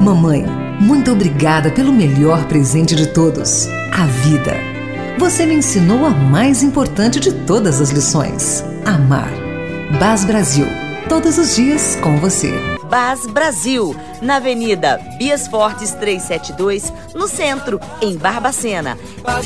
Mamãe, muito obrigada pelo melhor presente de todos, a vida. Você me ensinou a mais importante de todas as lições: amar. BAS Brasil, todos os dias com você. BAS Brasil, na Avenida Bias Fortes 372, no centro, em Barbacena.